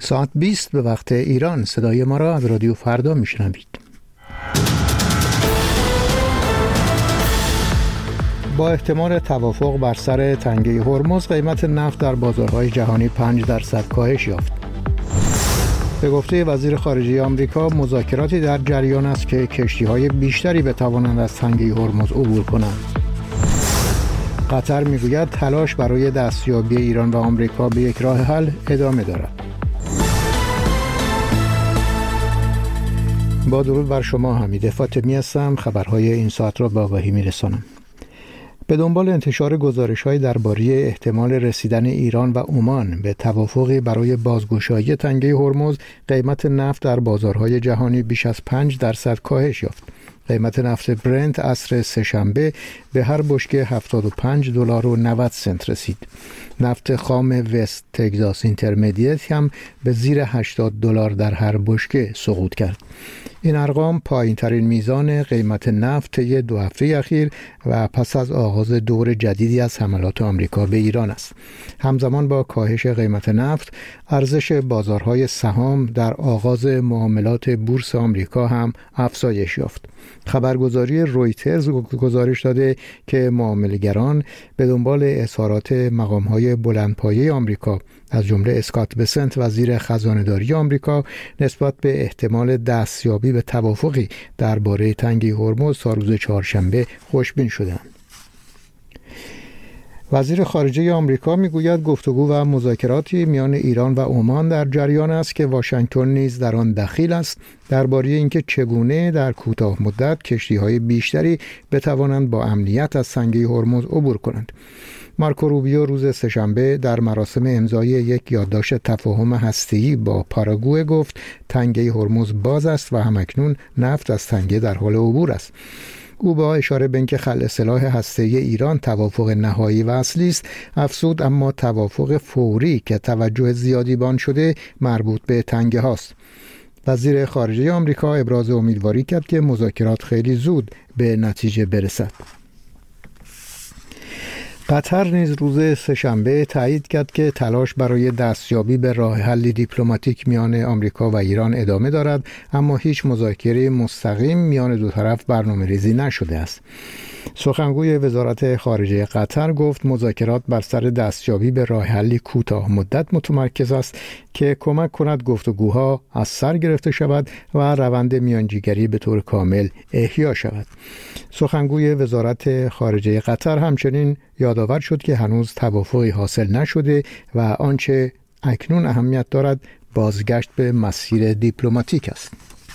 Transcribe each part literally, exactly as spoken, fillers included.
ساعت بیست به وقت ایران. صدای ما را از رادیو فردا میشنوید. با احتمال توافق بر سر تنگه هرمز، قیمت نفت در بازارهای جهانی پنج درصد کاهش یافت. به گفته وزیر خارجه آمریکا، مذاکراتی در جریان است که کشتی‌های بیشتری بتوانند از تنگه هرمز عبور کنند. قطر میگوید تلاش برای دستیابی ایران و آمریکا به یک راه حل ادامه دارد. با درود بر شما، حمید فاطمی هستم. خبرهای این ساعت را به آگاهی میرسانم. به دنبال انتشار گزارش‌های درباره احتمال رسیدن ایران و عمان به توافقی برای بازگشایی تنگه هرمز، قیمت نفت در بازارهای جهانی بیش از پنج درصد کاهش یافت. قیمت نفت برنت عصر سه‌شنبه به هر بشکه هفتاد و پنج دلار و نود سنت رسید. نفت خام وست تگزاس اینترمدیت هم به زیر هشتاد دلار در هر بشکه سقوط کرد. این ارقام پایین‌ترین میزان قیمت نفت طی دو هفته اخیر و پس از آغاز دور جدیدی از حملات آمریکا به ایران است. همزمان با کاهش قیمت نفت، ارزش بازارهای سهام در آغاز معاملات بورس آمریکا هم افزایش یافت. خبرگزاری رویترز گزارش داده که معامله‌گران به دنبال اظهارات مقام‌های بلندپایه آمریکا، از جمله اسکات بسنت وزیر خزانه‌داری آمریکا، نسبت به احتمال دستیابی به توافقی درباره تنگه هرمز تا روز چهارشنبه خوشبین شدند. وزیر خارجه آمریکا میگوید گفتگو و مذاکراتی میان ایران و عمان در جریان است که واشنگتن نیز در آن دخیل است، درباره اینکه چگونه در کوتاه مدت کشتی‌های بیشتری بتوانند با امنیت از تنگه هرمز عبور کنند. مارکو روبیو روز سه‌شنبه در مراسم امضای یک یادداشت تفاهم هسته‌ای با پاراگوئه گفت تنگه هرمز باز است و همکنون نفت از تنگه در حال عبور است. او با اشاره به اینکه خلع سلاح هسته‌ای ایران توافق نهایی و اصلی است افزود اما توافق فوری که توجه زیادی به آن شده مربوط به تنگه هاست. وزیر خارجه آمریکا ابراز امیدواری کرد که مذاکرات خیلی زود به نتیجه برسد. قطر نیز روز سه‌شنبه تایید کرد که تلاش برای دستیابی به راه حل دیپلماتیک میان آمریکا و ایران ادامه دارد، اما هیچ مذاکره مستقیم میان دو طرف برنامه‌ریزی نشده است. سخنگوی وزارت خارجه قطر گفت مذاکرات بر سر دستیابی به راه حلی کوتاه مدت متمرکز است که کمک کند گفتگوها از سر گرفته شود و روند میانجیگری به طور کامل احیا شود. سخنگوی وزارت خارجه قطر همچنین یادآور شد که هنوز توافقی حاصل نشده و آنچه اکنون اهمیت دارد بازگشت به مسیر دیپلماتیک است.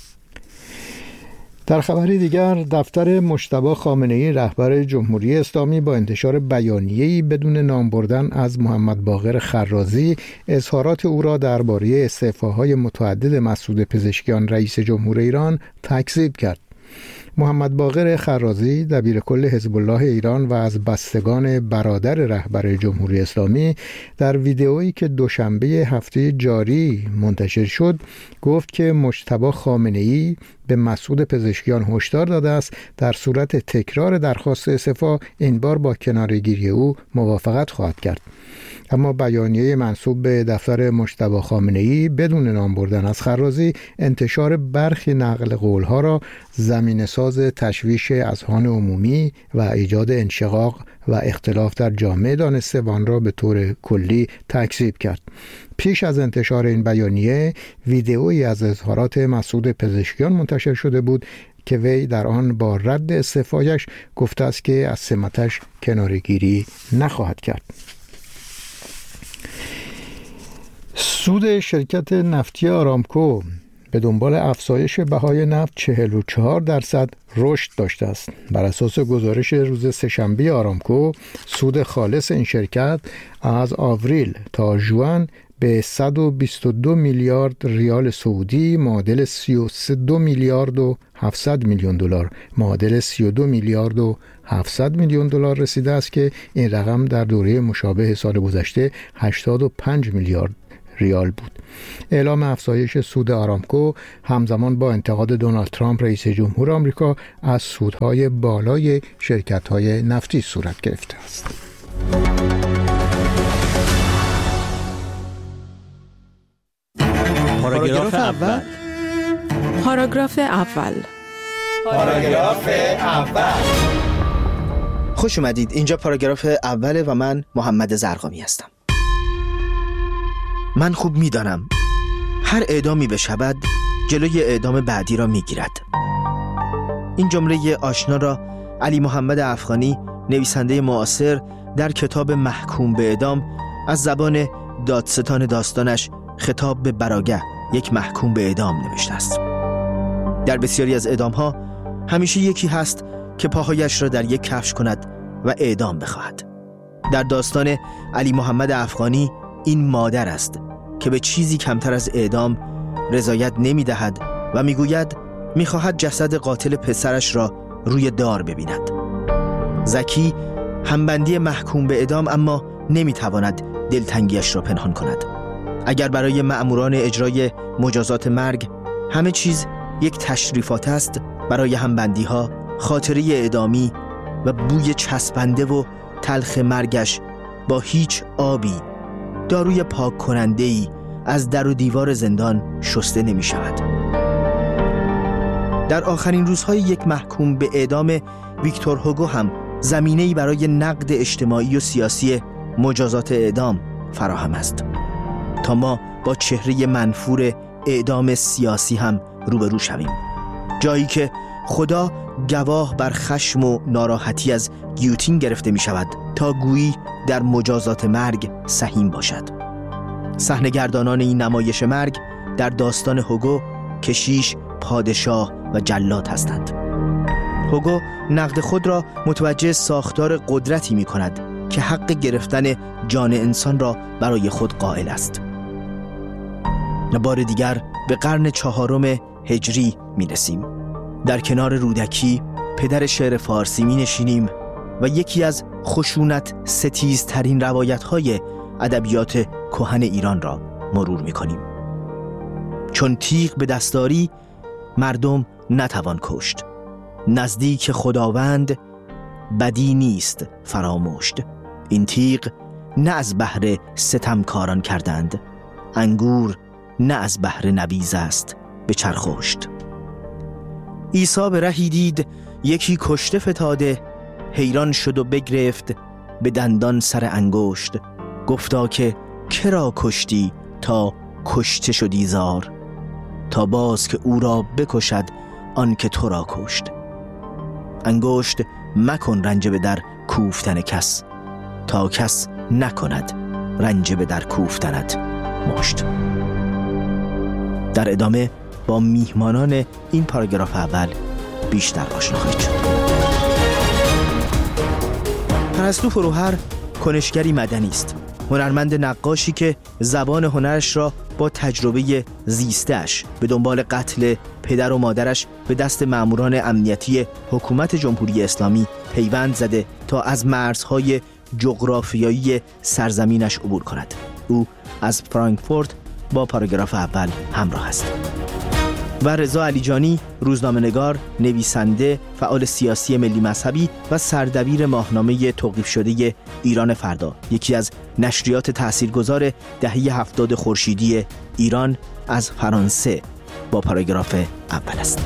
در خبری دیگر، دفتر مجتبی خامنه‌ای رهبر جمهوری اسلامی با انتشار بیانیه‌ای بدون نام بردن از محمد باقر خرازی اظهارات او را درباره استعفاهای متعدد مسعود پزشکیان رئیس جمهور ایران تکذیب کرد. محمد باقر خرازی دبیرکل حزب الله ایران و از بستگان برادر رهبر جمهوری اسلامی در ویدئویی که دوشنبه هفته جاری منتشر شد گفت که مجتبی خامنه‌ای به مسعود پزشکیان هشدار داده است در صورت تکرار درخواست استعفا این بار با کناره‌گیری او موافقت خواهد کرد. اما بیانیه منسوب به دفتر مجتبی خامنه‌ای بدون نام بردن از خرازی انتشار برخی نقل قول‌ها را زمینه‌ساز تشویش اذهان عمومی و ایجاد انشقاق و اختلاف در جامعه دانسته و آن را به طور کلی تکذیب کرد. پیش از انتشار این بیانیه، ویدئویی از اظهارات مسعود پزشکیان منتشر شده بود که وی در آن با رد استعفایش گفته است که از سمتش کناره‌گیری نخواهد کرد. سود شرکت نفتی آرامکو به دنبال افزایش بهای نفت چهل و چهار درصد رشد داشته است. بر اساس گزارش روز سه‌شنبه آرامکو، سود خالص این شرکت از آوریل تا ژوئن به صد و بیست و دو میلیارد ریال سعودی معادل سی و دو میلیارد و هفتصد میلیون دلار معادل سی و دو میلیارد و هفتصد میلیون دلار رسیده است که این رقم در دوره مشابه سال گذشته هشتاد و پنج میلیارد ریال بود. اعلام افزایش سود آرامکو همزمان با انتقاد دونالد ترامپ رئیس جمهور آمریکا از سودهای بالای شرکت‌های نفتی صورت گرفته است. پاراگراف اول. پاراگراف اول. پاراگراف اول. خوش اومدید. اینجا پاراگراف اوله و من محمد زرقامی هستم. من خوب میدانم هر اعدامی بشود جلوی اعدام بعدی را میگیرد. این جمله آشنا را علی محمد افغانی، نویسنده معاصر، در کتاب محکوم به اعدام از زبان دادستان داستانش خطاب به براگه، یک محکوم به اعدام، نوشته است. در بسیاری از اعدام‌ها همیشه یکی هست که پاهایش را در یک کفش کند و اعدام بخواهد. در داستان علی محمد افغانی این مادر است که به چیزی کمتر از اعدام رضایت نمی‌دهد و می‌گوید می‌خواهد جسد قاتل پسرش را روی دار ببیند. زکی همبندی محکوم به اعدام اما نمی‌تواند دلتنگیش را پنهان کند. اگر برای مأموران اجرای مجازات مرگ همه چیز یک تشریفات است، برای همبندی‌ها خاطره اعدامی و بوی چسبنده و تلخ مرگش با هیچ آبی، داروی پاک کننده‌ای از در و دیوار زندان شسته نمی شود. در آخرین روزهای یک محکوم به اعدام ویکتور هوگو هم زمینه‌ای برای نقد اجتماعی و سیاسی مجازات اعدام فراهم است، تا ما با چهره منفور اعدام سیاسی هم روبرو شویم. جایی که خدا گواه بر خشم و ناراحتی از گیوتین گرفته می شود تا گویی در مجازات مرگ سهیم باشد. صحنه‌گردانان این نمایش مرگ در داستان هوگو کشیش، پادشاه و جلاد هستند. هوگو نقد خود را متوجه ساختار قدرتی می کند که حق گرفتن جان انسان را برای خود قائل است. بار دیگر به قرن چهارم هجری می رسیم. در کنار رودکی، پدر شعر فارسی، می نشینیم و یکی از خشونت ستیزترین روایت‌های ادبیات کهن ایران را مرور می کنیم. چون تیغ به دستاری مردم نتوان کشت، نزدیک خداوند بدی نیست فراموشت. این تیغ نه از بهر ستمکاران کردند، انگور نه از بهر نبیذ است به چرخوشت. عیسی به رهی دید یکی کشته فتاده، حیران شد و بگرفت به دندان سر انگشت. گفتا که کرا کشتی تا کشته شدی زار، تا باز که او را بکشد آن که تو را کشت. انگشت مکن رنج به در کوفتن کس، تا کس نکند رنج به در کوفتنت مشت. در ادامه با میهمانان این پاراگراف اول بیشتر آشنا خواهید شد. پرستو فروهر کنشگری مدنی است، هنرمند نقاشی که زبان هنرش را با تجربه زیستش به دنبال قتل پدر و مادرش به دست ماموران امنیتی حکومت جمهوری اسلامی پیوند زده تا از مرزهای جغرافیایی سرزمینش عبور کند. او از فرانکفورت با پاراگراف اول همراه است. و رضا علیجانی، روزنامه‌نگار، نویسنده، فعال سیاسی ملی مذهبی و سردبیر ماهنامه توقیف شده ایران فردا، یکی از نشریات تاثیرگذار دهه هفتاد خورشیدی ایران، از فرانسه با پاراگراف اول است.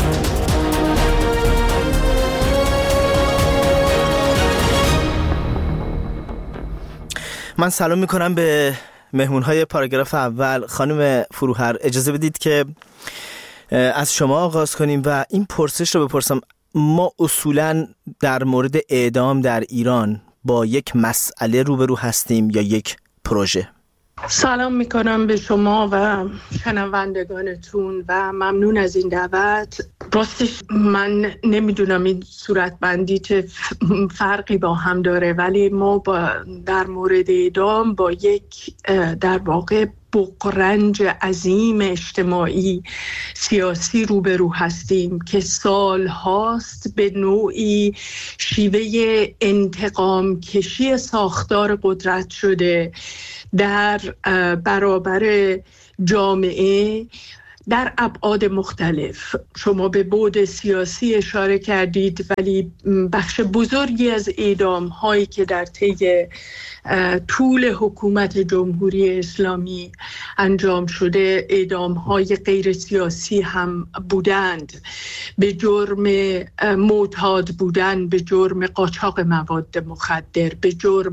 من سلام میکنم به مهمونهای پاراگراف اول. خانم فروهر، اجازه بدید که از شما آغاز کنیم و این پرسش رو بپرسم. ما اصولاً در مورد اعدام در ایران با یک مسئله روبرو هستیم یا یک پروژه؟ سلام میکنم به شما و شنوندگانتون و ممنون از این دعوت. راستش من نمیدونم این صورتبندی چه فرقی با هم داره، ولی ما با در مورد اعدام با یک در واقع بغرنج عظیم اجتماعی سیاسی روبرو هستیم که سال هاست به نوعی شیوه انتقام کشی ساختار قدرت شده در برابر جامعه در ابعاد مختلف. شما به بعد سیاسی اشاره کردید، ولی بخش بزرگی از اعدام هایی که در طی طول حکومت جمهوری اسلامی انجام شده اعدام های غیر سیاسی هم بودند، به جرم معتاد بودن، به جرم قاچاق مواد مخدر، به جرم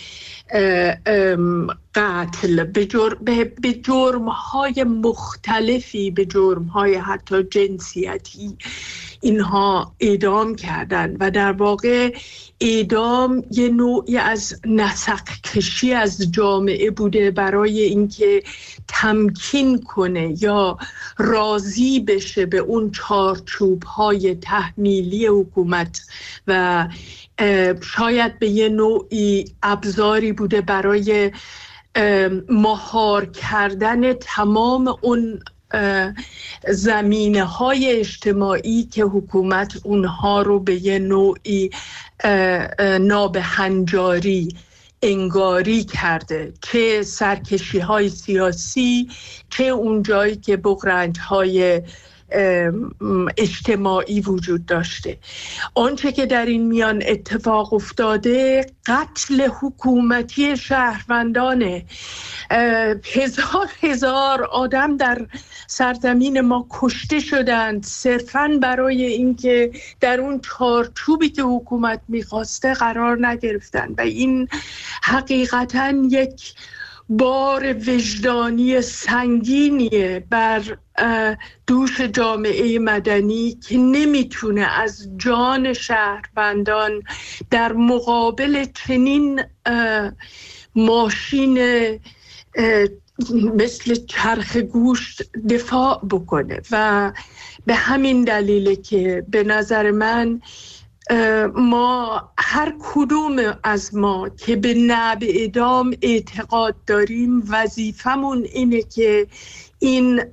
قتل، به جرم به جرم های مختلفی، به جرم های حتی جنسیتی اینها اعدام کردند و در واقع اعدام یه نوعی از نسق کشی از جامعه بوده برای اینکه تمکین کنه یا راضی بشه به اون چارچوب های تحمیلی حکومت و شاید به یه نوعی ابزاری بوده برای مهار کردن تمام اون زمینه های اجتماعی که حکومت اونها رو به یه نوعی نابهنجاری انگاری کرده، چه سرکشی های سیاسی، چه اون جایی که بغرنج های اجتماعی وجود داشته. آنچه که در این میان اتفاق افتاده قتل حکومتی شهروندانه. هزار هزار آدم در سرزمین ما کشته شدند صرفاً برای اینکه در اون چارچوبی که حکومت میخواسته قرار نگرفتن و این حقیقتاً یک بار وجدانی سنگینیه بر دوش جامعه مدنی که نمیتونه از جان شهروندان در مقابل چنین ماشین مثل چرخ گوشت دفاع بکنه و به همین دلیله که به نظر من ما هر کدوم از ما که به نعب اعدام اعتقاد داریم وظیفمون اینه که این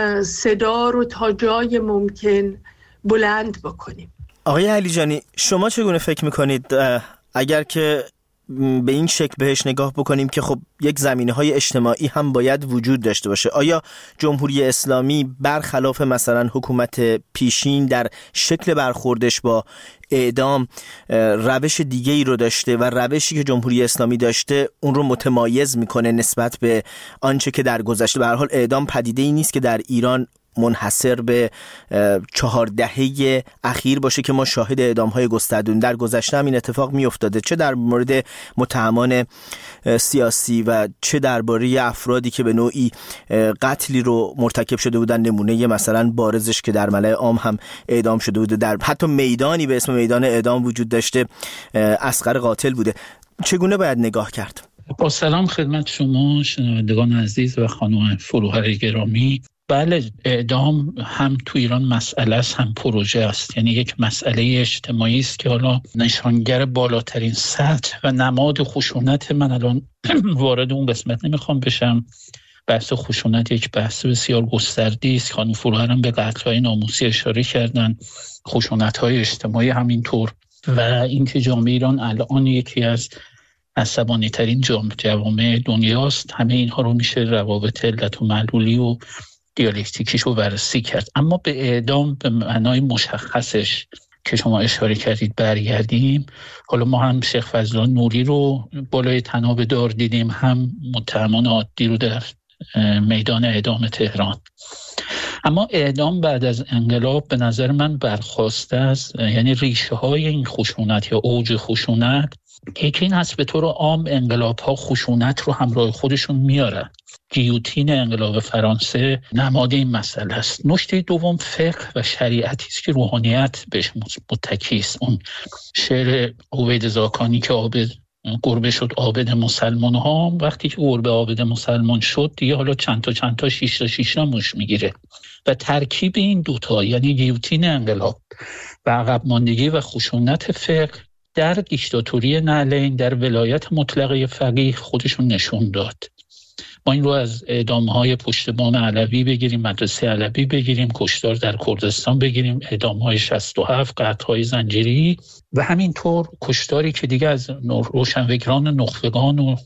صدا رو تا جای ممکن بلند بکنیم. آقای علیجانی، شما چگونه فکر میکنید اگر که به این شکل بهش نگاه بکنیم که خب یک زمینه‌های اجتماعی هم باید وجود داشته باشه، آیا جمهوری اسلامی برخلاف مثلا حکومت پیشین در شکل برخوردش با اعدام روش دیگه‌ای رو داشته و روشی که جمهوری اسلامی داشته اون رو متمایز میکنه نسبت به آنچه که در گذشته؟ به هر حال اعدام پدیده‌ای نیست که در ایران منحصر به چهار دهه اخیر باشه که ما شاهد اعدام‌های گسترده‌ای در گذشته هم این اتفاق می‌افتاده، چه در مورد متهمان سیاسی و چه درباره افرادی که به نوعی قتلی رو مرتکب شده بودن. نمونه مثلا بارزش که در ملأ عام هم اعدام شده بوده، در حتی میدانی به اسم میدان اعدام وجود داشته، اصغر قاتل بوده. چگونه باید نگاه کرد؟ با سلام خدمت شما شنوندگان عزیز و خانم فروهر گرامی. بله، اعدام هم تو ایران مسئله است هم پروژه است، یعنی یک مسئله اجتماعی است که حالا نشانگر بالاترین سطح و نماد خشونت. من الان وارد اون قسمت نمیخوام بشم. بحث خشونت یک بحث بسیار گسترده‌ای است. خانم فروهر هم به قتل‌های ناموسی اشاره کردن، خشونت‌های اجتماعی همینطور، و اینکه جامعه ایران الان یکی از عصبانی‌ترین جوامع دنیاست. همه اینها رو میشه روابط علت و معلولی و دیالکتیکیش رو بررسی کرد. اما به اعدام به معنای مشخصش که شما اشاره کردید برگردیم. حالا ما هم شیخ فضلالله نوری رو بالای طناب دار دیدیم، هم متهمان عادی رو در میدان اعدام تهران. اما اعدام بعد از انقلاب به نظر من برخواسته است، یعنی ریشه های این خشونت یا اوج خشونت یکی این هست به طور عام انقلاب ها خشونت رو همراه خودشون میارن. گیوتین انقلاب فرانسه نماد این مسئله است. نکته دوم فقه و شریعتی است که روحانیت بهش متکی است. اون شعر عبید زاکانی که عابد گربه شد عابد مسلمان ها، وقتی که گربه عابد مسلمان شد دیگه حالا چند تا چند تا شش تا شش تا موش میگیره. و ترکیب این دوتا یعنی گیوتین انقلاب و عقب ماندگی و خشونت فقه در دیکتاتوری نعلین در ولایت مطلقه فقیه خودشون نشون داد. ما این رو از اعدام‌های پشت بام علوی بگیریم، مدرسه علوی بگیریم، کشتار در کردستان بگیریم، اعدام‌های شصت و هفت، قطع‌های زنجیری و همینطور کشتاری که دیگه از روشنفکران نخبگان و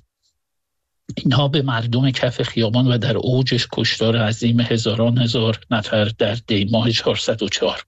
اینها به مردم کف خیابان و در اوجش کشتار عظیم هزاران هزار نفر در دی ماه چهارصد و چهار.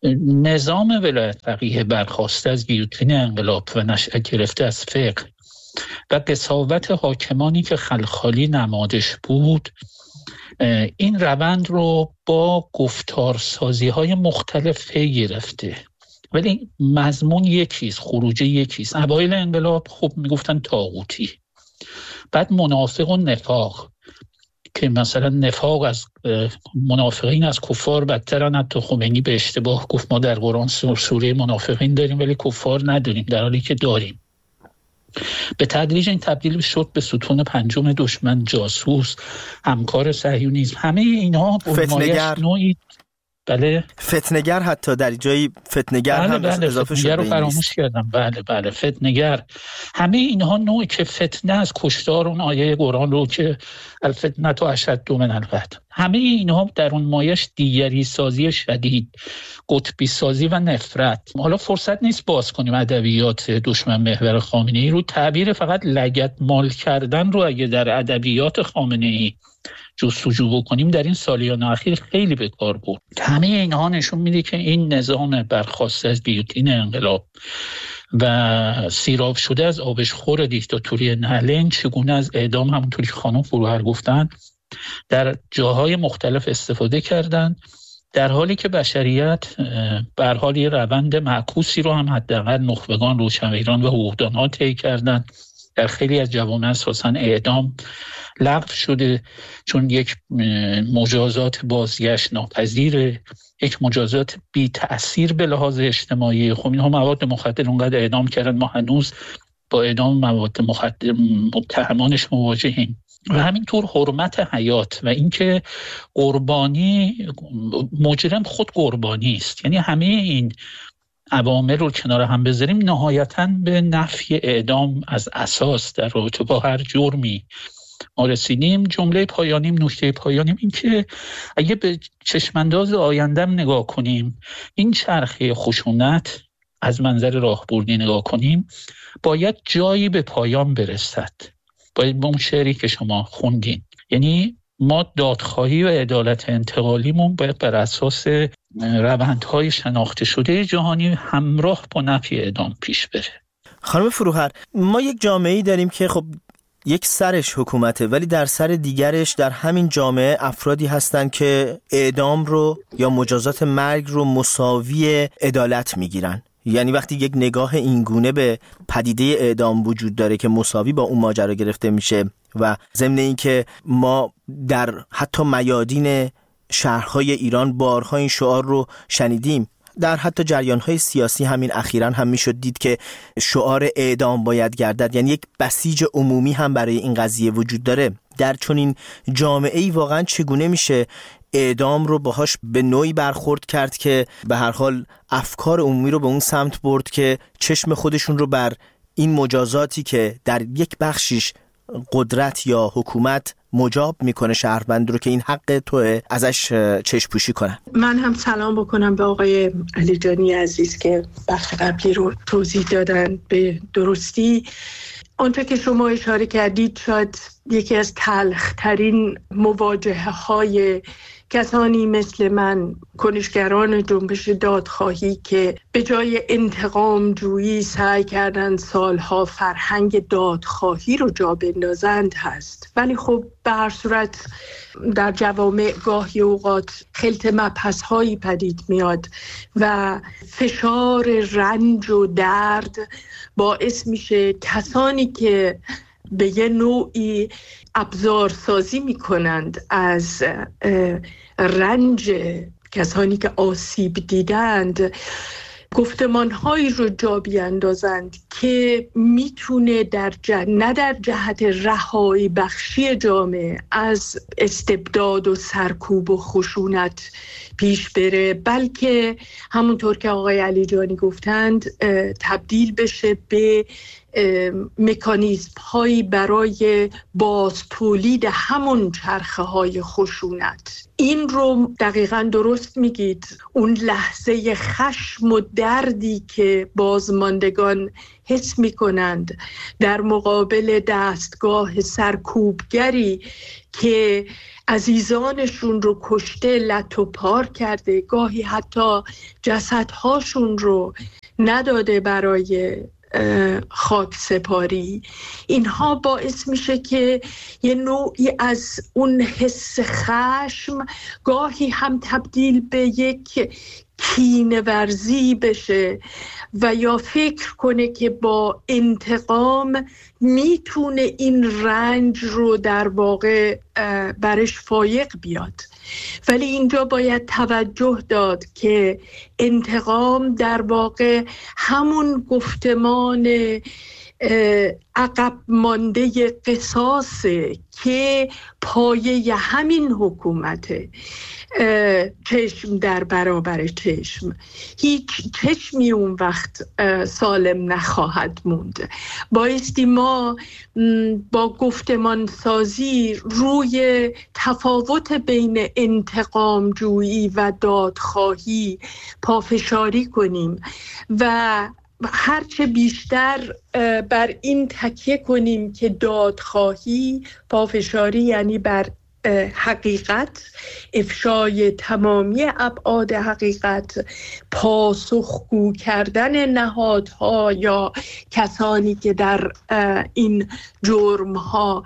نظام ولایت فقیه برخواسته از گیوتین انقلاب و نشأت گرفته از فقه و قساوت حاکمانی که خلخالی نمادش بود این روند رو با گفتارسازی های مختلف پی گرفته، ولی مضمون یکیست، خروجه یکیست. اوایل انقلاب خب میگفتن طاغوتی، بعد منافق و نفاق که مثلا نفاق از منافقین از کفار بدترن، حتی خمینی به اشتباه گفت ما در قرآن سوره منافقین داریم ولی کفار نداریم، در حالی که داریم. به تدریج این تبدیل شد به ستون پنجم دشمن، جاسوس، همکار صهیونیسم. همه اینها فتنه‌گر نوعی بله فتنه‌گر، حتی در جایی فتنه‌گر بله هم بله اضافه شد. فتنه‌گر رو فراموش کردم. بله بله فتنه‌گر. همه اینها نوعی که فتنه از کشتار اون آیه قرآن رو که الفتنه تو اشد من القتل، همه اینها در اون مایش دیگری سازی شدید، قطبی سازی و نفرت. حالا فرصت نیست باز کنیم ادبیات دشمن محور خامنه‌ای رو. تعبیر فقط لگد مال کردن رو اگه در ادبیات خامنه‌ای جستجو بکنیم در این سالیان اخیر خیلی به کار برد. همه اینها نشون میده که این نظام برخواسته از گیوتین انقلاب و سیراب شده از آبشخور دیکتاتوری نهلین چگونه از اعدام، همونطوری که خانم فروهر گفتن، در جاهای مختلف استفاده کردن، در حالی که بشریت به هر حال یه روند معکوسی رو هم حداقل نخبگان، روشنفکران و حقوقدان‌ها طی کردن. در خیلی از جوامع اساساً اعدام لغو شده چون یک مجازات بازگشت ناپذیره، یک مجازات بی تأثیر به لحاظ اجتماعی. خب اینها مواد مخدر اونقدر اعدام کردن، ما هنوز با اعدام مواد مخدر متهمانش مواجهیم. و همینطور حرمت حیات و اینکه قربانی، مجرم خود قربانی است. یعنی همه این عوامل رو کنار هم بذاریم نهایتاً به نفی اعدام از اساس در رابطه با هر جرمی ما رسیدیم. جمله پایانیم، نکته پایانیم این که اگه به چشمانداز آیندم نگاه کنیم، این چرخه خشونت از منظر راهبردی نگاه کنیم، باید جایی به پایان برسد. باید به اون شعری که شما خوندین، یعنی ما دادخواهی و عدالت انتقالیمون باید بر اساس روندهای شناخته شده جهانی همراه با نفی اعدام پیش بره. خانم فروهر، ما یک جامعه‌ای داریم که خب یک سرش حکومته، ولی در سر دیگرش در همین جامعه افرادی هستن که اعدام رو یا مجازات مرگ رو مساوی عدالت میگیرن. یعنی وقتی یک نگاه اینگونه به پدیده اعدام وجود داره که مساوی با اون ماجرا گرفته میشه و ضمن این که ما در حتی میادین شهرهای ایران بارها این شعار رو شنیدیم، در حتی جریان‌های سیاسی همین اخیراً هم میشد دید که شعار اعدام باید گردد، یعنی یک بسیج عمومی هم برای این قضیه وجود داره. در چنین جامعه‌ای واقعاً چگونه میشه اعدام رو باهاش به نوعی برخورد کرد که به هر حال افکار عمومی رو به اون سمت برد که چشم خودشون رو بر این مجازاتی که در یک بخشیش قدرت یا حکومت مجاب میکنه شهروند رو که این حق توه ازش چشم پوشی کنن. من هم سلام بکنم به آقای علی جانی عزیز که بخش قبلی رو توضیح دادن به درستی. آنچه که شما اشاره کردید شاید یکی از تلخ‌ترین مواجهه های کسانی مثل من، کنشگران جنبش دادخواهی که به جای انتقام جویی سعی کردن سالها فرهنگ دادخواهی رو جا بندازند هست. ولی خب به هر صورت در جوامع گاهی اوقات خلط مبحث هایی پدید میاد و فشار رنج و درد باعث میشه کسانی که به یه نوعی ابزارسازی میکنند از رنج کسانی که آسیب دیدند، گفتمان‌هایی رو جا بیاندازند که میتونه در جه... نه در جهت رهایی بخشی جامعه از استبداد و سرکوب و خشونت پیش بره، بلکه همونطور که آقای علی جانی گفتند تبدیل بشه به مکانیزم هایی برای باز تولید همون چرخه های خشونت. این رو دقیقاً درست میگید، اون لحظه خشم و دردی که بازماندگان حس میکنند در مقابل دستگاه سرکوبگری که عزیزانشون رو کشته، لت و پار کرده، گاهی حتی جسدهاشون رو نداده برای خاک سپاری، اینها باعث میشه که یه نوعی از اون حس خشم گاهی هم تبدیل به یک کینه ورزی بشه و یا فکر کنه که با انتقام میتونه این رنج رو در واقع برش فایق بیاد. ولی اینجا باید توجه داد که انتقام در واقع همون گفتمان عقب مانده قصاصه که پایه همین حکومته. چشم در برابر چشم، هیچ چشمی اون وقت سالم نخواهد موند. بایستی ما با گفتمان سازی روی تفاوت بین انتقام جویی و دادخواهی پافشاری کنیم و هرچه بیشتر بر این تکیه کنیم که دادخواهی، پافشاری یعنی بر حقیقت، افشای تمامی ابعاد حقیقت، پاسخگو کردن نهادها یا کسانی که در این جرمها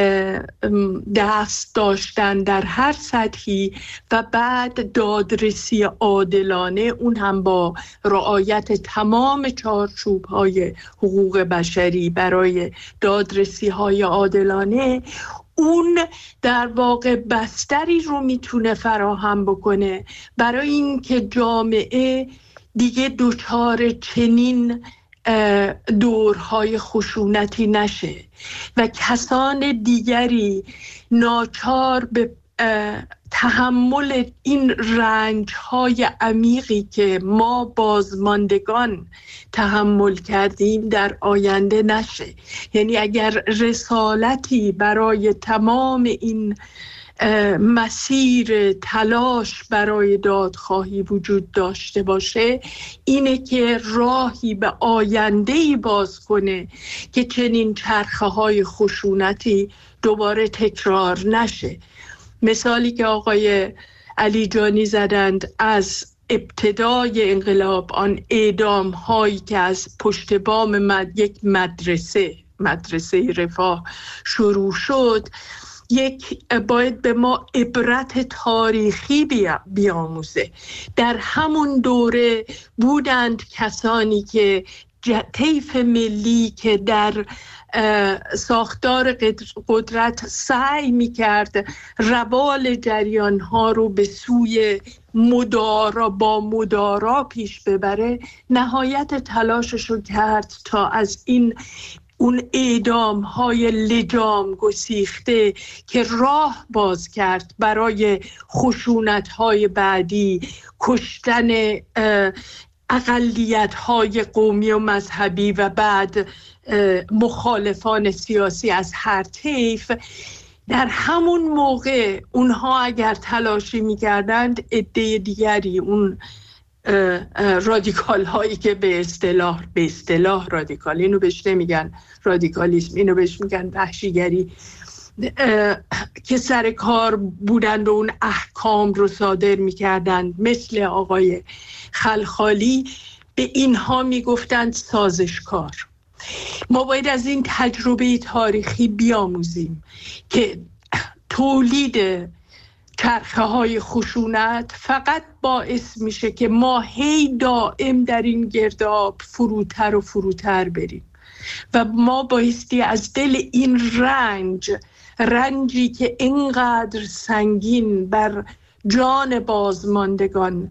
دست داشتن در هر سطحی و بعد دادرسی عادلانه، اون هم با رعایت تمام چارچوب‌های حقوق بشری برای دادرسی های عادلانه، اون در واقع بستری رو میتونه فراهم بکنه برای اینکه جامعه دیگه دچار چنین دورهای خشونتی نشه و کسان دیگری ناچار به تحمل این رنج‌های عمیقی که ما بازماندگان تحمل کردیم در آینده نشه. یعنی اگر رسالتی برای تمام این مسیر تلاش برای دادخواهی وجود داشته باشه، اینه که راهی به آینده‌ای باز کنه که چنین چرخه‌های خشونتی دوباره تکرار نشه. مثالی که آقای علی جانی زدند از ابتدای انقلاب، آن اعدام هایی که از پشت بام مد... یک مدرسه مدرسه رفاه شروع شد، یک باید به ما عبرت تاریخی بیا... بیاموزه. در همون دوره بودند کسانی که طیف ملی که در ساختار قدرت سعی می‌کرد روال جریان‌ها رو به سوی مدارا با مدارا پیش ببره، نهایت تلاشش رو کرد تا از این اون اعدام‌های لجام گسیخته که راه باز کرد برای خشونت‌های بعدی، کشتن اقلیت‌های قومی و مذهبی و بعد مخالفان سیاسی از هر طیف، در همون موقع اونها اگر تلاشی می‌کردند، عده دیگری، اون رادیکال هایی که به اصطلاح به اصطلاح رادیکال، اینو بهش نمیگن رادیکالیسم، اینو بهش میگن وحشیگری، که سر کار بودند و اون احکام رو صادر میکردند، مثل آقای خلخالی، به اینها میگفتند سازشکار. ما باید از این تجربه تاریخی بیاموزیم که تولید چرخه های خشونت فقط باعث میشه که ما هی دائم در این گرداب فروتر و فروتر بریم و ما بایستی از دل این رنج رنجی که اینقدر سنگین بر جان بازماندگان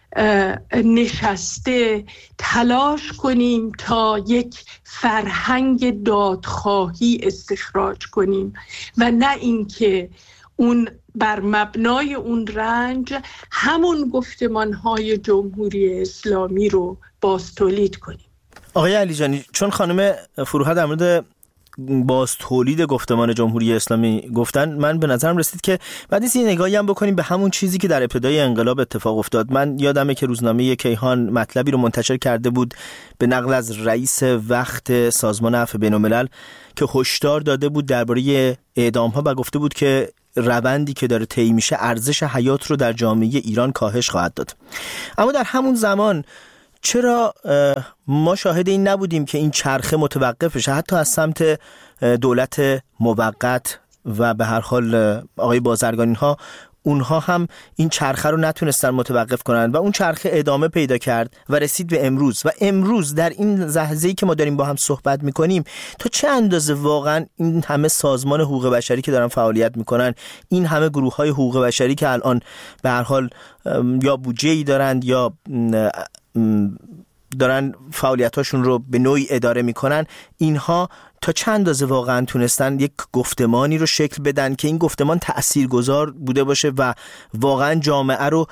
نشسته تلاش کنیم تا یک فرهنگ دادخواهی استخراج کنیم و نه اینکه اون بر مبنای اون رنج همون گفتمان‌های جمهوری اسلامی رو باز تولید کنیم. آقای علی جانی، چون خانم فروها در مورد باز تولید گفتمان جمهوری اسلامی گفتن، من به نظرم رسید که بعد این نگاهی هم بکنیم به همون چیزی که در ابتدای انقلاب اتفاق افتاد. من یادمه که روزنامه کیهان مطلبی رو منتشر کرده بود به نقل از رئیس وقت سازمان عفو بین‌الملل که هشدار داده بود درباره اعدام‌ها و گفته بود که روندی که داره طی میشه ارزش حیات رو در جامعه ایران کاهش خواهد داد. اما در همون زمان چرا ما شاهد این نبودیم که این چرخه متوقف بشه، حتی از سمت دولت موقت و به هر حال آقای بازرگانی ها، اونها هم این چرخه رو نتونستن متوقف کنن و اون چرخه ادامه پیدا کرد و رسید به امروز. و امروز در این لحظه‌ای که ما داریم با هم صحبت میکنیم، تا چه اندازه واقعا این همه سازمان حقوق بشری که دارن فعالیت میکنن، این همه گروه‌های حقوق بشری که الان به هر حال یا بودجه‌ای دارند یا دارن فعالیتاشون رو به نوعی اداره میکنن، اینها تا چند اندازه واقعا تونستن یک گفتمانی رو شکل بدن که این گفتمان تأثیرگذار بوده باشه و واقعا جامعه رو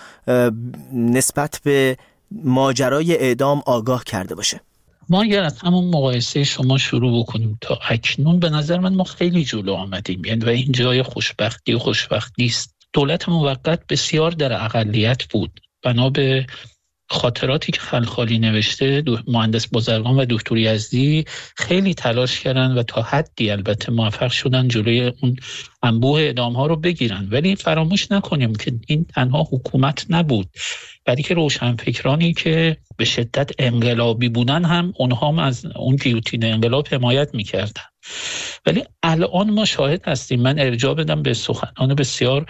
نسبت به ماجرای اعدام آگاه کرده باشه؟ ما اگر از همون مقایسه شما شروع بکنیم تا اکنون، به نظر من ما خیلی جلو آمدیم، یعنی و این جای خوشبختی و خوشبختی است. دولت موقت بسیار در اقلیت بود، بنا به خاطراتی که خلخالی نوشته، مهندس بازرگان و دکتر یزدی خیلی تلاش کردن و تا حدی البته موفق شدن جلوی اون انبوه اعدام ها رو بگیرن. ولی فراموش نکنیم که این تنها حکومت نبود، بلکه روشنفکرانی که به شدت انقلابی بودن هم اونها هم از اون گیوتین انقلاب حمایت میکردن. ولی الان ما شاهد هستیم، من ارجاع بدم به سخنان بسیار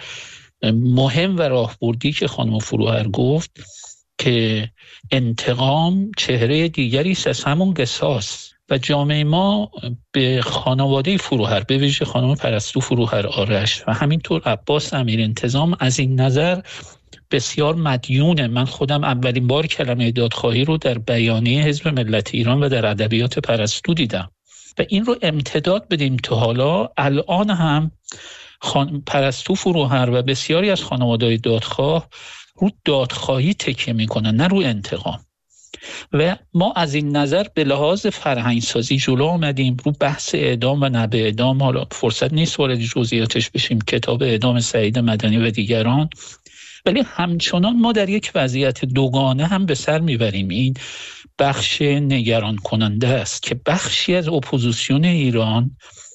مهم و راهبردی که خانم فروهر گفت که انتقام چهره دیگری است از همون قصاص، و جامعه ما به خانواده فروهر، به ویژه خانم پرستو فروهر آرش و همینطور عباس امیرانتظام، از این نظر بسیار مدیونه. من خودم اولین بار کلمه دادخواهی رو در بیانیه حزب ملت ایران و در ادبیات پرستو دیدم و این رو امتداد بدیم تا حالا. الان هم خان... پرستو فروهر و بسیاری از خانواده‌های دادخواه رو دادخواهی تکیه میکنن، نه رو انتقام. و ما از این نظر به لحاظ فرهنگسازی جلو آمدیم رو بحث اعدام و نبه اعدام. حالا فرصت نیست وارد جزئیاتش بشیم، کتاب اعدام سعید مدنی و دیگران. ولی همچنان ما در یک وضعیت دوگانه هم به سر میبریم. این بخش نگران کننده است که بخشی از اپوزیسیون ایران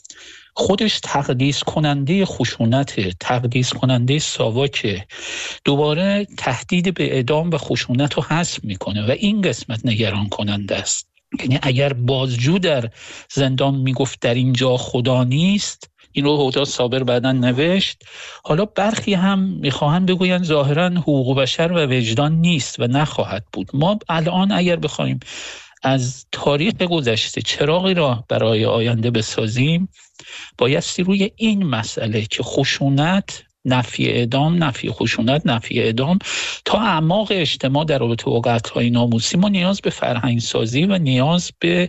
خودش تقدیس کننده خشونت، تقدیس کننده ساواک، دوباره تهدید به اعدام و خشونت رو حذف میکنه و این قسمت نگران کننده است. یعنی اگر بازجو در زندان میگفت در اینجا خدا نیست، این رو هدا صابر بعداً نوشت، حالا برخی هم میخواهند بگوین ظاهراً حقوق بشر و وجدان نیست و نخواهد بود. ما الان اگر بخوایم از تاریخ گذشته چراغی را برای آینده بسازیم، بایستی روی این مسئله که خشونت، نفی اعدام، نفی خشونت، نفی اعدام تا اعماق اجتماع در رابطه با قتل‌های ناموسی، ما نیاز به فرهنگ سازی و نیاز به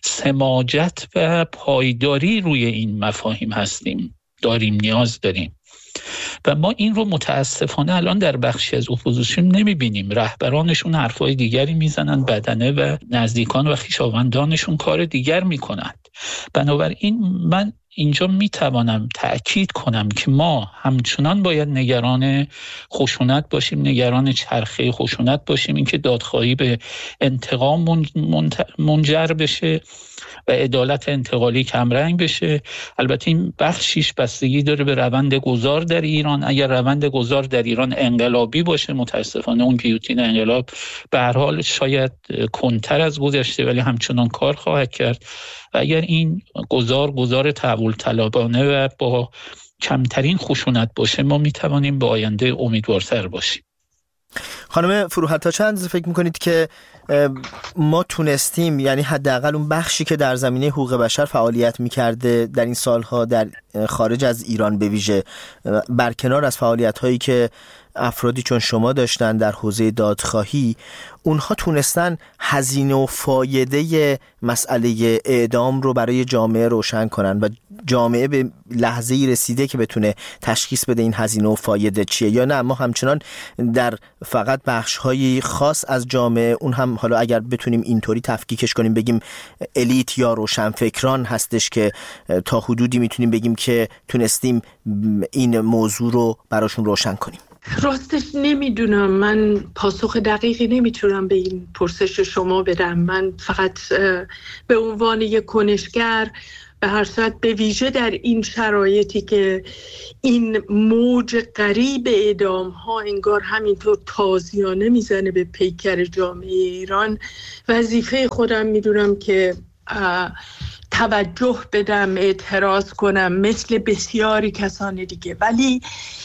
سماجت و پایداری روی این مفاهیم هستیم، داریم، نیاز داریم. و ما این رو متاسفانه الان در بخشی از اپوزیسیون نمیبینیم. رهبرانشون حرفای دیگری میزنن، بدنه و نزدیکان و خویشاوندانشون کار دیگر میکنند. بنابراین من اینجا میتوانم تأکید کنم که ما همچنان باید نگران خشونت باشیم، نگران چرخه خشونت باشیم، اینکه دادخواهی به انتقام منجر بشه و عدالت انتقالی کمرنگ بشه. البته این بخشیش بستگی داره به روند گذار در ایران. اگر روند گذار در ایران انقلابی باشه، متاسفانه اون گیوتین انقلاب به هر حال شاید کنتر از گذشته ولی همچنان کار خواهد کرد. و اگر این گذار گذار تحول طلبانه و با کمترین خشونت باشه، ما میتوانیم به آینده امیدوارتر باشیم. خانم فروهر، تا چند فکر میکنید که ما تونستیم، یعنی حداقل اون بخشی که در زمینه حقوق بشر فعالیت میکرده در این سالها در خارج از ایران به ویژه، برکنار از فعالیت‌هایی که افرادی چون شما داشتن در حوزه دادخواهی، اونها تونستن هزینه و فایده مسئله اعدام رو برای جامعه روشن کنن و جامعه به لحظه‌ای رسیده که بتونه تشخیص بده این هزینه و فایده چیه، یا نه ما همچنان در فقط بخش‌های خاص از جامعه، اون هم حالا اگر بتونیم اینطوری تفکیکش کنیم بگیم الیت یا روشنفکران هستش که تا حدودی میتونیم بگیم که تونستیم این موضوع رو براشون روشن کنیم؟ راستش نمیدونم، من پاسخ دقیقی نمیتونم به این پرسش شما بدم. من فقط به عنوان یک کنشگر به هر صورت به ویژه در این شرایطی که این موج غریب اعدام ها انگار همینطور تازیانه میزنه به پیکر جامعه ایران، وظیفه خودم میدونم که توجه بدم، اعتراض کنم مثل بسیاری کسان دیگه. ولی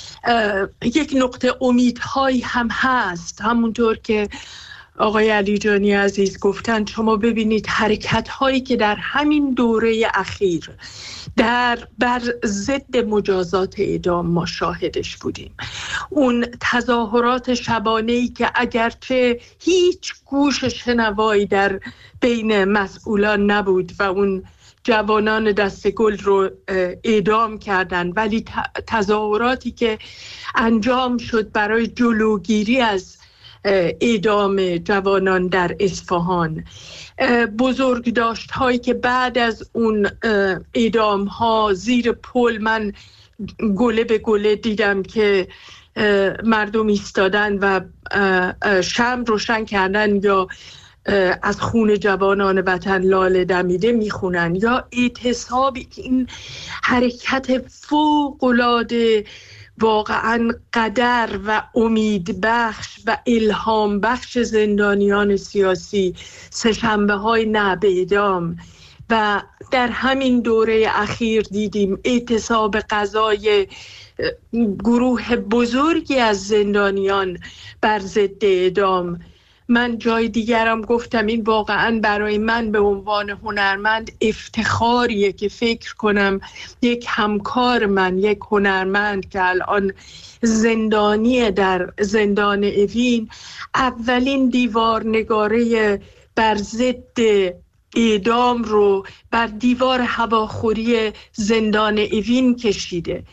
یک نقطه امیدهایی هم هست، همونطور که آقای علیجانی عزیز گفتن. شما ببینید حرکت هایی که در همین دوره اخیر در بر ضد مجازات اعدام ما شاهدش بودیم، اون تظاهرات شبانه‌ای که اگرچه هیچ گوش شنوایی در بین مسئولان نبود و اون جوانان دست گل رو اعدام کردن، ولی تظاهراتی که انجام شد برای جلوگیری از اعدام جوانان در اصفهان، بزرگداشت هایی که بعد از اون اعدام ها زیر پل من گله به گله دیدم که مردم ایستادن و شمع روشن کردن یا از خون جوانان وطن لاله دمیده میخونن، یا اعتصابی که این حرکت فوق‌العاده واقعا قدر و امید بخش و الهام بخش زندانیان سیاسی، سه‌شنبه های نه به اعدام، و در همین دوره اخیر دیدیم اعتصاب قضای گروه بزرگی از زندانیان بر ضد اعدام. من جای دیگرم گفتم این واقعا برای من به عنوان هنرمند افتخاریه که فکر کنم یک همکار من، یک هنرمند که الان زندانی در زندان اوین، اولین دیوارنگاره بر ضد اعدام رو بر دیوار هواخوری زندان اوین کشیده.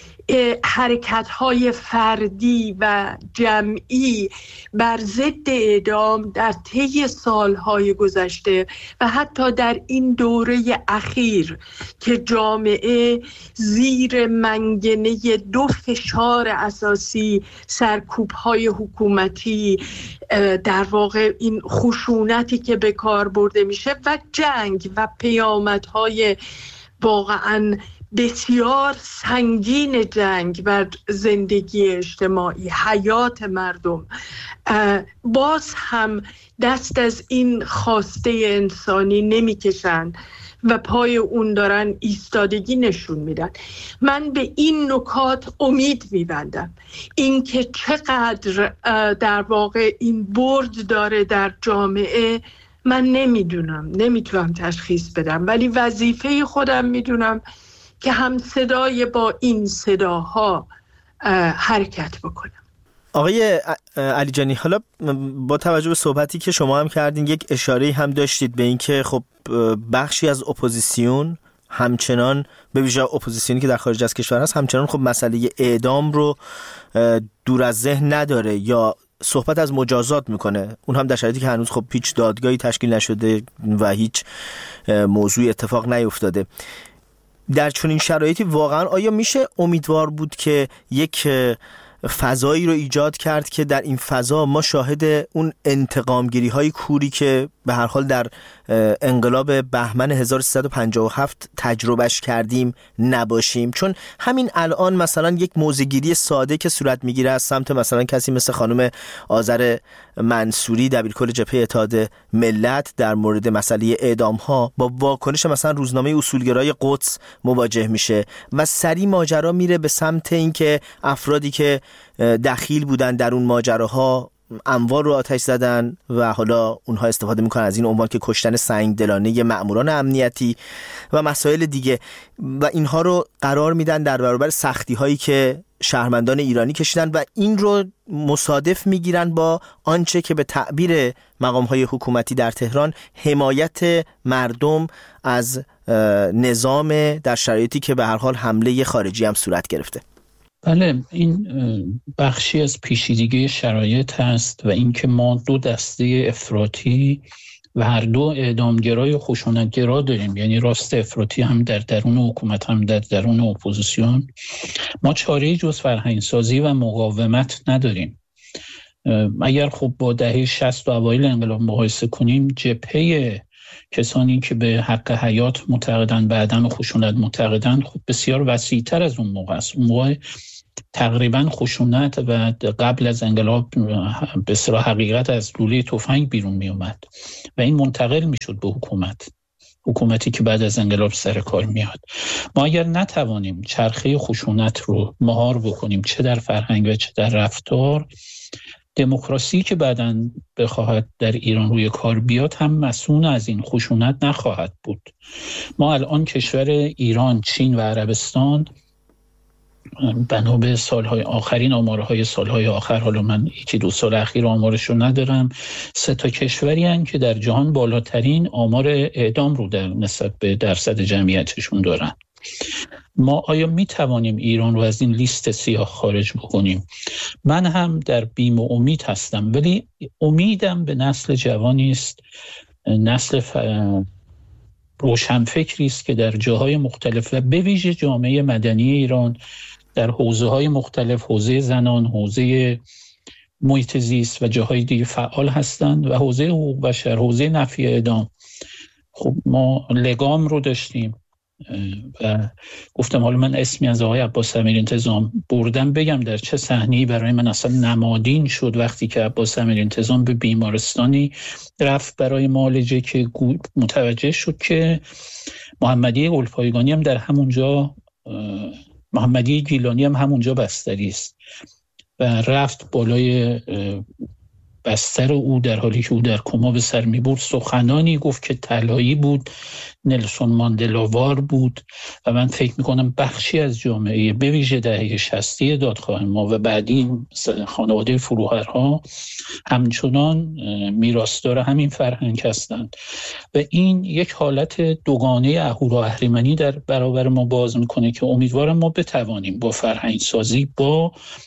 حرکت‌های فردی و جمعی بر ضد اعدام در طی سال‌های گذشته و حتی در این دوره اخیر که جامعه زیر منگنه دو فشار اساسی، سرکوب‌های حکومتی، در واقع این خشونتی که به کار برده میشه و جنگ و پیامدهای واقعاً بسیار سنگین جنگ بر زندگی اجتماعی، حیات مردم، باز هم دست از این خواسته انسانی نمیکشن و پای اون دارن ایستادگی نشون میدن. من به این نکات امید میبندم، این که چقدر در واقع این برد داره در جامعه من نمیدونم، نمیتونم تشخیص بدم، ولی وظیفه خودم میدونم که هم صدای با این صداها حرکت بکنم. آقای علیجانی، حالا با توجه به صحبتی که شما هم کردین یک اشاره هم داشتید به این که خب بخشی از اپوزیسیون همچنان، به ویژه اپوزیسیونی که در خارج از کشور هست، همچنان خب مسئله اعدام رو دور از ذهن نداره یا صحبت از مجازات میکنه، اون هم در شرایطی که هنوز خب هیچ دادگاهی تشکیل نشده و هیچ موضوعی اتفاق نیفتاده. در چنین شرایطی واقعا آیا میشه امیدوار بود که یک فضایی رو ایجاد کرد که در این فضا ما شاهد اون انتقامگیری های کوری که به هر حال در انقلاب بهمن هزار و سیصد و پنجاه و هفت تجربهش کردیم نباشیم؟ چون همین الان مثلا یک موضع‌گیری ساده که صورت میگیره از سمت مثلا کسی مثل خانم آذر منصوری دبیرکل جبهه اتحاد ملت در مورد مسئله اعدام ها با واکنش مثلا روزنامه اصولگرای قدس مواجه میشه و سری ماجرا میره به سمت اینکه افرادی که دخیل بودن در اون ماجراها اموال رو آتش زدن و حالا اونها استفاده میکنن از این عنوان که کشتن سنگدلانه مأموران امنیتی و مسائل دیگه و اینها رو قرار میدن در برابر سختی هایی که شهروندان ایرانی کشیدن و این رو مصادف میگیرن با آنچه که به تعبیر مقام های حکومتی در تهران حمایت مردم از نظام در شرایطی که به هر حال حمله خارجی هم صورت گرفته. بله، این بخشی از پیچیدگی شرایط هست و اینکه ما دو دسته افراطی و هر دو اعدامگرای و خشونتگرا داریم، یعنی راست افراطی هم در درون حکومت هم در درون اپوزیسیون. ما چاره‌ای جز فرهنگ‌سازی و مقاومت نداریم. اگر خب با دهه شصت و اوایل انقلاب مقایسه کنیم، جبهه کسانی که به حق حیات معتقدن، به عدم خشونت معتقدن، خب بسیار وسیع‌تر از اون موقع است. اون موقع تقریبا خشونت و قبل از انقلاب به اصطلاح حقیقت از لوله تفنگ بیرون می اومد و این منتقل می شد به حکومت، حکومتی که بعد از انقلاب سر کار میاد. ما اگر نتوانیم چرخه خشونت رو مهار بکنیم، چه در فرهنگ و چه در رفتار، دموکراسی که بعداً بخواهد در ایران روی کار بیاد هم مسئول از این خشونت نخواهد بود. ما الان کشور ایران، چین و عربستان بنا به سالهای آخرین آمارهای سالهای آخر، حالا من یکی دو سال اخیر آمارش رو ندارم، سه تا کشوری هستند که در جهان بالاترین آمار اعدام رو در نسبت به درصد جمعیتشون دارن. ما آیا می توانیم ایران رو از این لیست سیاه خارج بکنیم؟ من هم در بیم و امید هستم، ولی امیدم به نسل جوانی است، نسل ف... روشنفکری است که در جاهای مختلف و به ویژه جامعه مدنی ایران در حوزه‌های مختلف، حوزه زنان، حوزه محیط زیست و جاهای دیگه فعال هستند و حوزه حقوق بشر، حوزه نفی اعدام. خب ما لگام رو داشتیم و گفتم حالا من اسمی از آقای عباس امیرانتظام بردم بگم در چه صحنه‌ای برای من اصلا نمادین شد وقتی که عباس امیرانتظام به بیمارستانی رفت برای معالجه که متوجه شد که محمدی گلپایگانی هم در همونجا، محمدی گیلانی هم همونجا بستری است و رفت بالای بستر او در حالی که او در کما به سر می برد سخنانی گفت که طلایی بود، نلسون ماندلاوار بود و من فکر می کنم بخشی از جامعه به ویژه دهه شصتی دادخواه ما و بعدی خانواده فروهرها همچنان میراثدار همین فرهنگ هستند و این یک حالت دوگانه اهورا اهریمنی در برابر ما باز میکنه که امیدوارم ما بتوانیم با فرهنگ سازی، با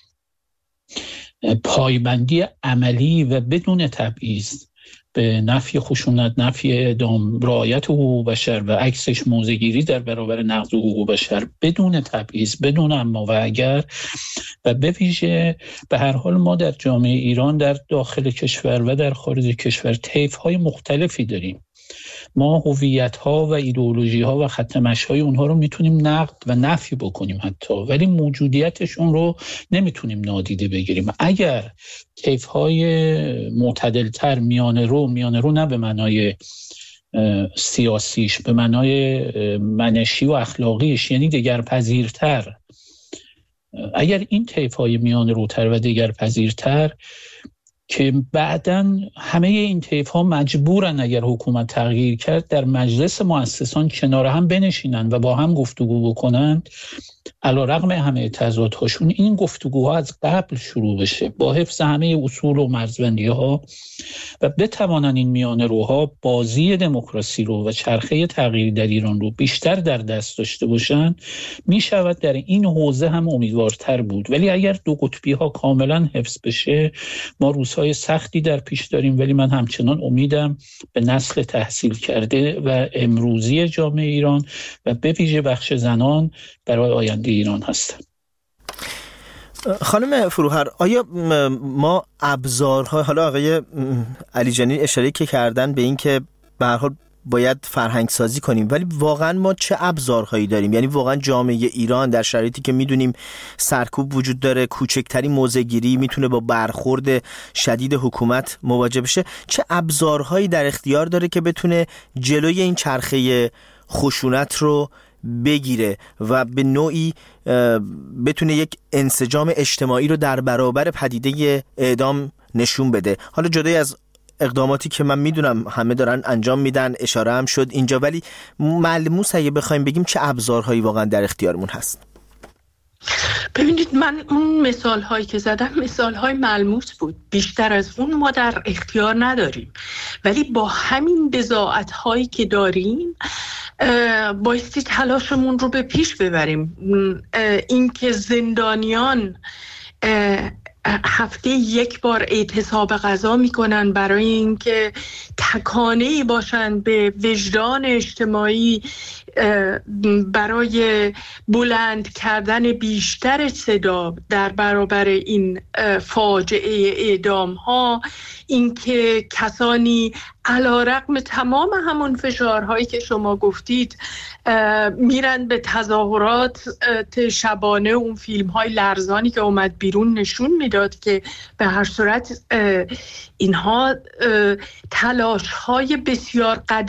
پایبندی عملی و بدون تبعیض به نفی خشونت، نفی اعدام، رعایت حقوق بشر و عکسش موضع‌گیری در برابر نقض حقوق بشر بدون تبعیض، بدون اما و اگر، و به ویژه به هر حال ما در جامعه ایران در داخل کشور و در خارج کشور طیف‌های مختلفی داریم. ما هویت‌ها و ایدئولوژی‌ها و خط مشی‌های اونها رو میتونیم نقد و نفی بکنیم حتی، ولی موجودیتشون رو نمیتونیم نادیده بگیریم. اگر طیف‌های معتدل‌تر، میانه رو، میانه رو نه به معنای سیاسیش، به معنای منشی و اخلاقیش، یعنی دگرپذیرتر، اگر این طیف‌های میانه روتر و دگرپذیرتر که بعداً همه این طیف‌ها مجبورن اگر حکومت تغییر کرد در مجلس مؤسسان کنار هم بنشینن و با هم گفتگو بکنن، علی‌رغم همه تضادهاشون این گفتگوها از قبل شروع بشه با حفظ همه اصول و مرزبندی‌ها و بتوانن این میانه روها بازی دموکراسی رو و چرخه تغییر در ایران رو بیشتر در دست داشته باشن، می شود در این حوزه هم امیدوارتر بود. ولی اگر دو قطبی ها کاملا حفظ بشه ما روزهای سختی در پیش داریم، ولی من همچنان امیدم به نسل تحصیل کرده و امروزی جامعه ایران و به ویژه بخش زنان برای آینده ایران هستم. خانم فروهر، آیا ما ابزارها، حالا آقای علیجانی اشاره که کردن به این که به هر حال باید فرهنگ سازی کنیم، ولی واقعا ما چه ابزارهایی داریم؟ یعنی واقعا جامعه ایران در شرایطی که میدونیم سرکوب وجود داره، کوچکترین موضع‌گیری میتونه با برخورد شدید حکومت مواجه بشه، چه ابزارهایی در اختیار داره که بتونه جلوی این چرخه خشونت رو بگیره و به نوعی بتونه یک انسجام اجتماعی رو در برابر پدیده اعدام نشون بده؟ حالا جدای از اقداماتی که من میدونم همه دارن انجام میدن، اشاره هم شد اینجا، ولی ملموس اگه بخوایم بگیم چه ابزارهایی واقعا در اختیارمون هست؟ ببینید، من اون مثال هایی که زدم مثال های ملموس بود، بیشتر از اون ما در اختیار نداریم، ولی با همین بضاعت هایی که داریم بایستی تلاشمون رو به پیش ببریم. این که زندانیان هفته یک بار اعتصاب غذا میکنن برای اینکه تکانه‌ای باشن به وجدان اجتماعی برای بلند کردن بیشتر صدا در برابر این فاجعه اعدام ها، اینکه کسانی علیرغم تمام همون فشارهایی که شما گفتید میرن به تظاهرات شبانه، اون فیلم های لرزانی که اومد بیرون نشون میداد که به هر صورت اینها تلاش های بسیار قدر